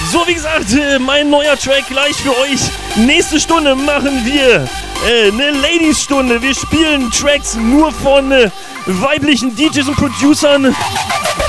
So, wie gesagt, mein neuer Track gleich für euch. Nächste Stunde machen wir eine Ladies-Stunde. Wir spielen Tracks nur von weiblichen DJs und Producern.